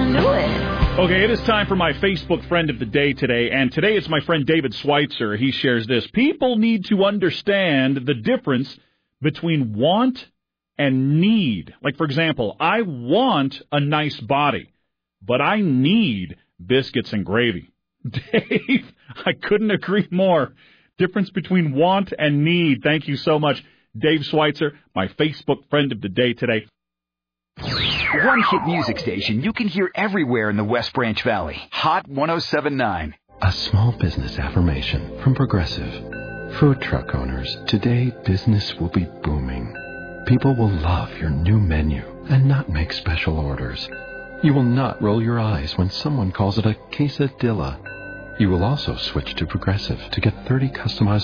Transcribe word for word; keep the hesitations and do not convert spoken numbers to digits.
into it. Okay, it is time for my Facebook friend of the day today, and today it's my friend David Schweitzer. He shares this. People need to understand the difference between want and need. Like, for example, I want a nice body, but I need biscuits and gravy. Dave, I couldn't agree more. Difference between want and need. Thank you so much, Dave Schweitzer, my Facebook friend of the day today. One hit music station you can hear everywhere in the West Branch Valley. Hot one oh seven point nine. A small business affirmation from Progressive. Food truck owners, today business will be booming. People will love your new menu and not make special orders. You will not roll your eyes when someone calls it a quesadilla. You will also switch to Progressive to get thirty customized